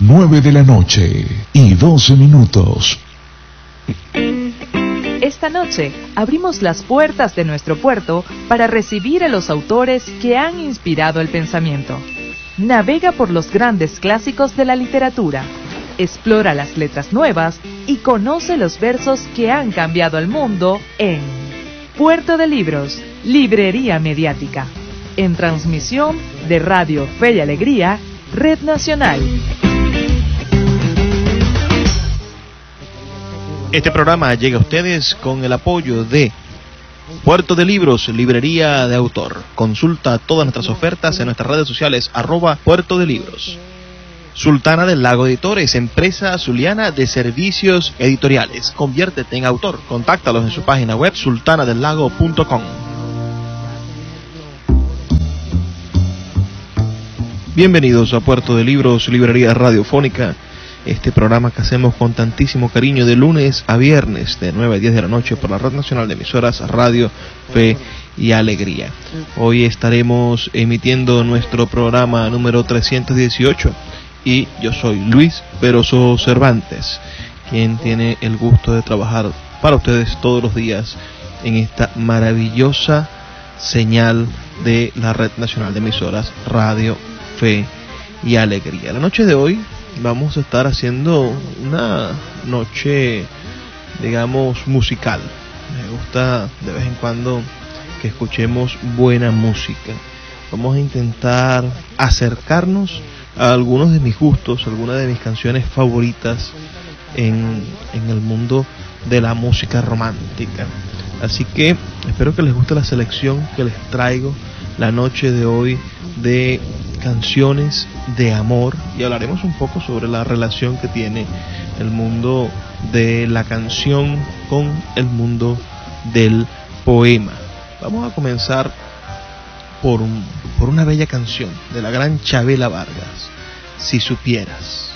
9:12 Esta noche abrimos las puertas de nuestro puerto para recibir a los autores que han inspirado el pensamiento. Navega por los grandes clásicos de la literatura, explora las letras nuevas y conoce los versos que han cambiado el mundo en Puerto de Libros, Librería Mediática, en transmisión de Radio Fe y Alegría, Red Nacional. Este programa llega a ustedes con el apoyo de Puerto de Libros, Librería de Autor. Consulta todas nuestras ofertas en nuestras redes sociales, @Puerto de Libros. Sultana del Lago Editores, empresa zuliana de servicios editoriales. Conviértete en autor. Contáctalos en su página web sultanadelago.com. Bienvenidos a Puerto de Libros, Librería Radiofónica. Este programa que hacemos con tantísimo cariño de lunes a viernes de 9 a 10 de la noche por la Red Nacional de Emisoras Radio Fe y Alegría. Hoy estaremos emitiendo nuestro programa número 318 y yo soy Luis Peroso Cervantes, quien tiene el gusto de trabajar para ustedes todos los días en esta maravillosa señal de la Red Nacional de Emisoras Radio Fe y Alegría. La noche de hoy vamos a estar haciendo una noche, digamos, musical. Me gusta de vez en cuando que escuchemos buena música. Vamos a intentar acercarnos a algunos de mis gustos, algunas de mis canciones favoritas en el mundo de la música romántica. Así que espero que les guste la selección que les traigo la noche de hoy de canciones de amor, y hablaremos un poco sobre la relación que tiene el mundo de la canción con el mundo del poema. Vamos a comenzar por una bella canción de la gran Chabela Vargas, Si supieras.